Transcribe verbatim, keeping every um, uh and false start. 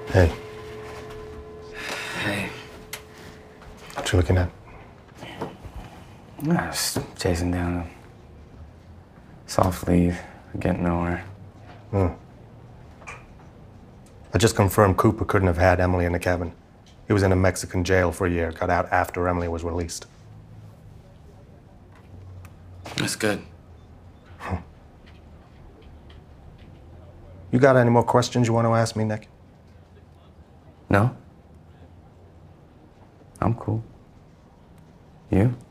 Hey. Hey. What you looking at? I was chasing down a soft lead, getting nowhere. Hmm. I just confirmed Cooper couldn't have had Emily in the cabin. He was in a Mexican jail for a year, got out after Emily was released. That's good. Hmm. You got any more questions you want to ask me, Nick? No? I'm cool. You?